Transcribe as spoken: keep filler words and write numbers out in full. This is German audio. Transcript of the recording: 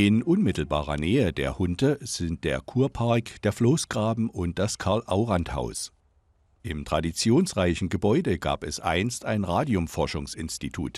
In unmittelbarer Nähe der Hunte sind der Kurpark, der Floßgraben und das Karl-Aurand-Haus. Im traditionsreichen Gebäude gab es einst ein Radiumforschungsinstitut.